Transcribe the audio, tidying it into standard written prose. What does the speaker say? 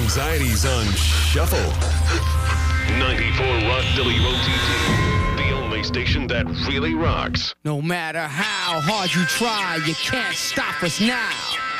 anxieties on shuffle. 94 Rock WOTT, the only station that really rocks. No matter how hard you try, you can't stop us now.